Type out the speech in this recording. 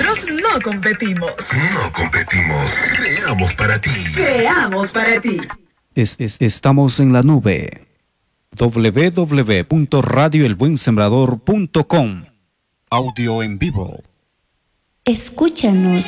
Nosotros no competimos. No competimos. Creamos para ti. Creamos para ti. Estamos en la nube. www.radioelbuensembrador.com. Audio en vivo. Escúchanos